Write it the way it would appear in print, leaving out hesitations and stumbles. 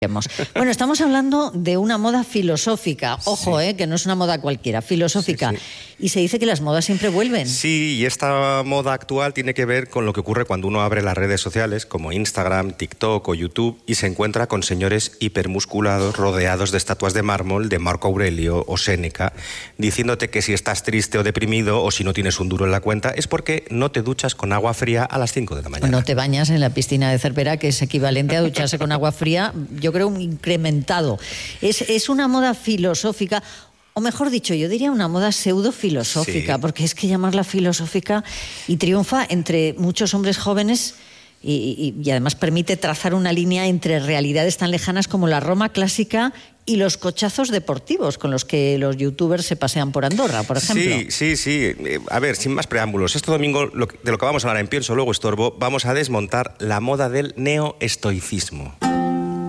Bueno, estamos hablando de una moda filosófica. Ojo, que no es una moda cualquiera, filosófica. Y se dice que las modas siempre vuelven. Sí, y esta moda actual tiene que ver con lo que ocurre cuando uno abre las redes sociales, como Instagram, TikTok o YouTube, y se encuentra con señores hipermusculados rodeados de estatuas de mármol de Marco Aurelio o Séneca, diciéndote que si estás triste o deprimido o si no tienes un duro en la cuenta es porque no te duchas con agua fría a las 5 de la mañana. O no te bañas en la piscina de Cervera, que es equivalente a ducharse con agua fría, yo creo un incrementado. Es una moda filosófica, o mejor dicho, yo diría una moda pseudo-filosófica, porque es que llamarla filosófica y triunfa entre muchos hombres jóvenes y además permite trazar una línea entre realidades tan lejanas como la Roma clásica y los cochazos deportivos con los que los youtubers se pasean por Andorra, por ejemplo. Sí. A ver, sin más preámbulos, este domingo, de lo que vamos a hablar en Pienso Luego Estorbo, vamos a desmontar la moda del neoestoicismo.